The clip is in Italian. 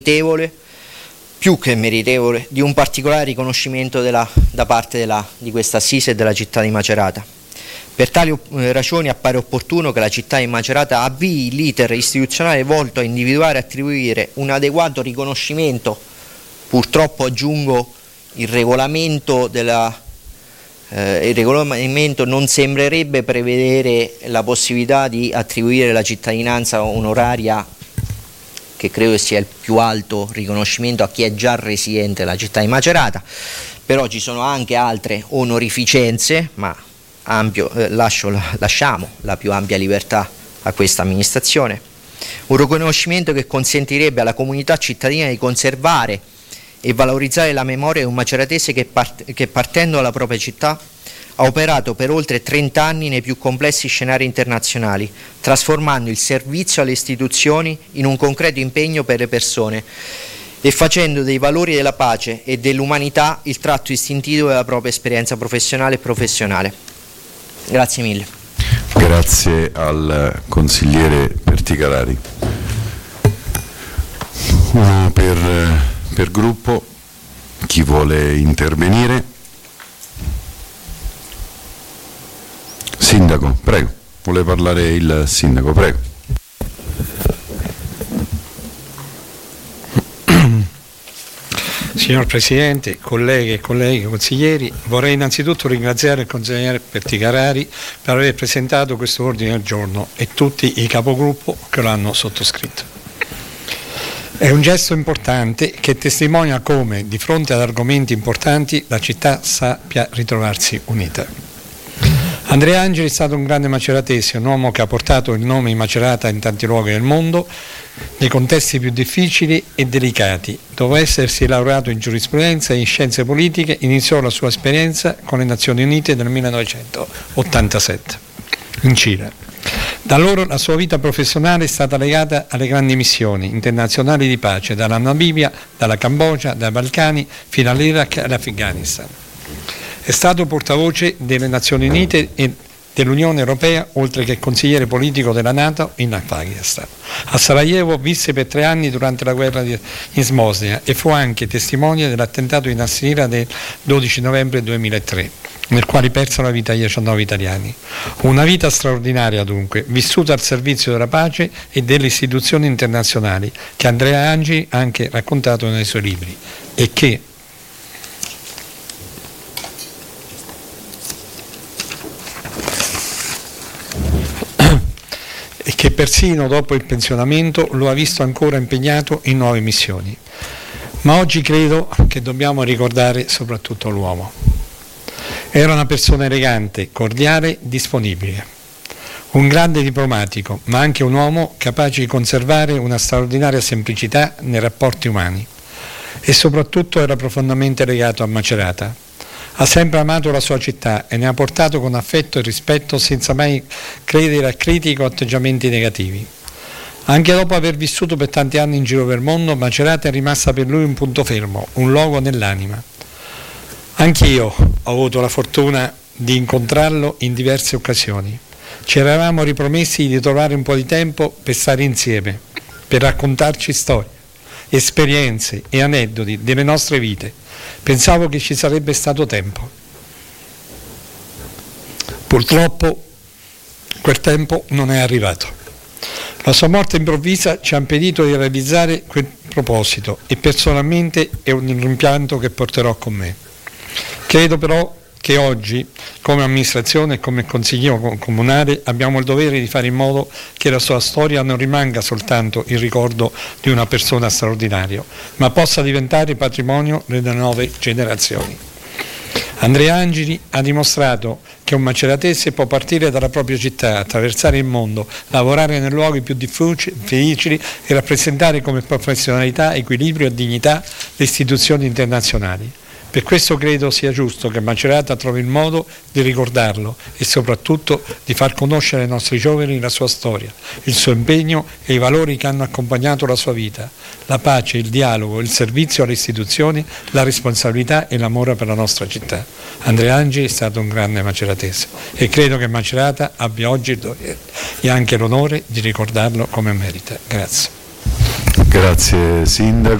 più che meritevole, di un particolare riconoscimento da parte di questa assise e della città di Macerata. Per tali ragioni appare opportuno che la città di Macerata avvii l'iter istituzionale volto a individuare e attribuire un adeguato riconoscimento. Purtroppo aggiungo il regolamento non sembrerebbe prevedere la possibilità di attribuire la cittadinanza onoraria, che credo sia il più alto riconoscimento a chi è già residente nella città di Macerata, però ci sono anche altre onorificenze, ma lasciamo la più ampia libertà a questa amministrazione. Un riconoscimento che consentirebbe alla comunità cittadina di conservare e valorizzare la memoria di un maceratese che partendo dalla propria città ha operato per oltre 30 anni nei più complessi scenari internazionali, trasformando il servizio alle istituzioni in un concreto impegno per le persone e facendo dei valori della pace e dell'umanità il tratto istintivo della propria esperienza professionale e professionale. Grazie mille. Grazie al consigliere Perticarari. Uno per gruppo, chi vuole intervenire? Sindaco, prego. Vuole parlare il sindaco, prego. Signor Presidente, colleghe e colleghi, consiglieri, vorrei innanzitutto ringraziare il consigliere Perticarari per aver presentato questo ordine del giorno e tutti i capogruppo che l'hanno sottoscritto. È un gesto importante che testimonia come, di fronte ad argomenti importanti, la città sappia ritrovarsi unita. Andrea Angeli è stato un grande maceratese, un uomo che ha portato il nome di Macerata in tanti luoghi del mondo, nei contesti più difficili e delicati. Dopo essersi laureato in giurisprudenza e in scienze politiche, iniziò la sua esperienza con le Nazioni Unite nel 1987, in Cile. Da allora la sua vita professionale è stata legata alle grandi missioni internazionali di pace, dalla Namibia, dalla Cambogia, dai Balcani, fino all'Iraq e all'Afghanistan. È stato portavoce delle Nazioni Unite e dell'Unione Europea, oltre che consigliere politico della NATO in Afghanistan. A Sarajevo visse per 3 anni durante la guerra in Bosnia e fu anche testimone dell'attentato in Nassiriya del 12 novembre 2003, nel quale persero la vita 19 italiani. Una vita straordinaria dunque, vissuta al servizio della pace e delle istituzioni internazionali, che Andrea Angeli ha anche raccontato nei suoi libri e che persino dopo il pensionamento lo ha visto ancora impegnato in nuove missioni. Ma oggi credo che dobbiamo ricordare soprattutto l'uomo. Era una persona elegante, cordiale, disponibile. Un grande diplomatico, ma anche un uomo capace di conservare una straordinaria semplicità nei rapporti umani. E soprattutto era profondamente legato a Macerata. Ha sempre amato la sua città e ne ha portato con affetto e rispetto senza mai credere a critiche o atteggiamenti negativi. Anche dopo aver vissuto per tanti anni in giro per il mondo, Macerata è rimasta per lui un punto fermo, un luogo nell'anima. Anch'io ho avuto la fortuna di incontrarlo in diverse occasioni. Ci eravamo ripromessi di trovare un po' di tempo per stare insieme, per raccontarci storie, esperienze e aneddoti delle nostre vite. Pensavo che ci sarebbe stato tempo. Purtroppo quel tempo non è arrivato. La sua morte improvvisa ci ha impedito di realizzare quel proposito e personalmente è un rimpianto che porterò con me. Credo però che oggi, come amministrazione e come consigliere comunale, abbiamo il dovere di fare in modo che la sua storia non rimanga soltanto il ricordo di una persona straordinaria, ma possa diventare patrimonio delle nuove generazioni. Andrea Angeli ha dimostrato che un maceratese può partire dalla propria città, attraversare il mondo, lavorare nei luoghi più difficili e rappresentare come professionalità, equilibrio e dignità le istituzioni internazionali. Per questo credo sia giusto che Macerata trovi il modo di ricordarlo e soprattutto di far conoscere ai nostri giovani la sua storia, il suo impegno e i valori che hanno accompagnato la sua vita, la pace, il dialogo, il servizio alle istituzioni, la responsabilità e l'amore per la nostra città. Andrea Angeli è stato un grande maceratese e credo che Macerata abbia oggi il dovere e anche l'onore di ricordarlo come merita. Grazie. Grazie Sindaco.